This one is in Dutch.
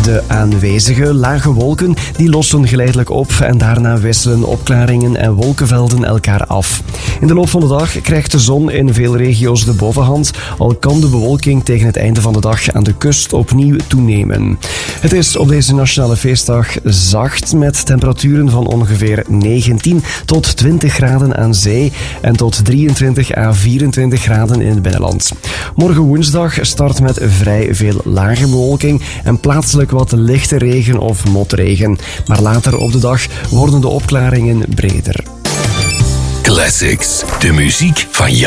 De aanwezige lage wolken die lossen geleidelijk op en daarna wisselen opklaringen en wolkenvelden elkaar af. In de loop van de dag krijgt de zon in veel regio's de bovenhand, al kan de bewolking tegen het einde van de dag aan de kust opnieuw toenemen. Het is op deze nationale feestdag zacht met temperaturen van ongeveer 19 tot 20 graden aan zee en tot 23 à 24 graden in het binnenland. Morgen woensdag start met vrij veel lage bewolking en plaatselijk wat lichte regen of motregen. Maar later op de dag worden de opklaringen breder. Classics, de muziek van jou.